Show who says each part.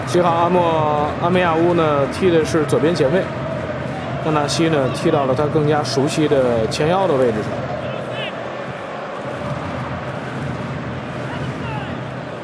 Speaker 1: 7号阿梅亚乌呢踢的是左边前卫，纳纳西呢踢到了他更加熟悉的前腰的位置上。